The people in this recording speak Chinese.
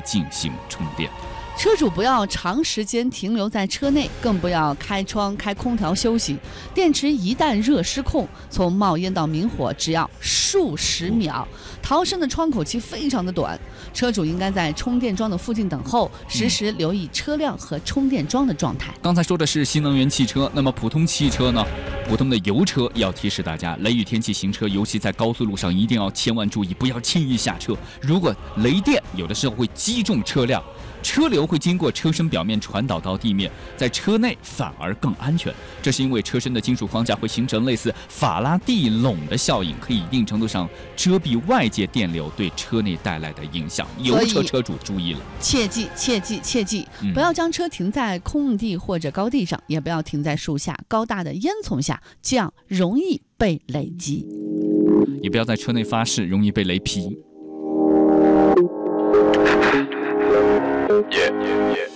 进行充电。 车主不要长时间停留在车内，更不要开窗开空调休息。电池一旦热失控，从冒烟到明火只要数十秒，逃生的窗口期非常的短。车主应该在充电桩的附近等候，实时留意车辆和充电桩的状态。 刚才说的是新能源汽车，那么普通汽车呢？普通的油车要提示大家，雷雨天气行车，尤其在高速路上，一定要千万注意，不要轻易下车。如果雷电有的时候会击中车辆，车流会经过车身表面传导到地面，在车内反而更安全。这是因为车身的金属框架会形成类似法拉第笼的效应，可以一定程度上遮蔽外界电流对车内带来的影响。油车车主注意了， 切记切记切记，不要将车停在空地或者高地上，也不要停在树下、高大的烟囱下，这样容易被雷击。 也不要在车内发誓，容易被雷劈。Yeah.